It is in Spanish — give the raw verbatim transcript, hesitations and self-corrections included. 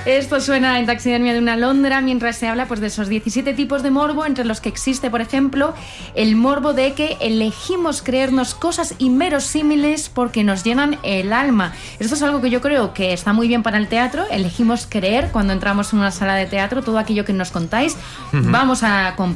Esto suena en Taxidermia de una alondra mientras se habla pues, de esos diecisiete tipos de morbo, entre los que existe, por ejemplo, el morbo de que elegimos creernos cosas inverosímiles porque nos llenan el alma. Esto es algo que yo creo que está muy bien para el teatro. Elegimos creer cuando entramos en una sala de teatro todo aquello que nos contáis. Uh-huh. Vamos a compartir